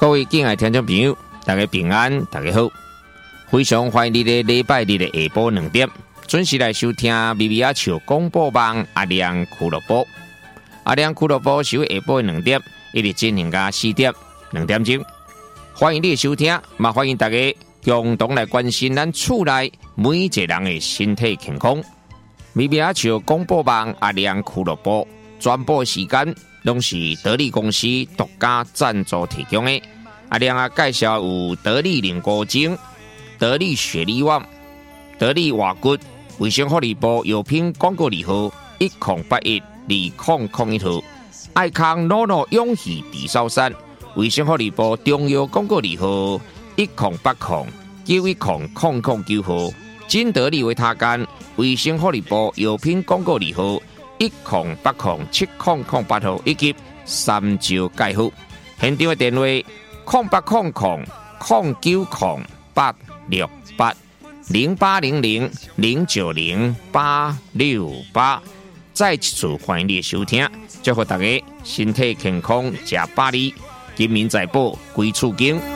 各位敬爱听众朋友，大家平安，大家好！非常欢迎你在礼拜日的下晡2点准时来收听咪咪仔笑广播网阿亮俱乐部。阿亮俱乐部是下晡2点一直进行到4点2点钟，欢迎你的收听，嘛欢迎大家共同来关心咱厝内每一个人的身体健康。咪咪仔笑广播网阿亮俱乐部全部时间拢是得力公司独家赞助提供的。阿亮啊，介绍有得力凝固精、得力雪力旺、得力瓦骨、卫生福利部药品广告字号10812001号，爱康诺诺永续地烧山，卫生福利部中药广告字号1080910009号，金得力维他干，卫生福利部药品广告字号10807008号，以及三招介护。现场的电话08000808080009086868。再一次欢迎你的收听，祝福大家身体健康，吃百里，金民财宝归厝经。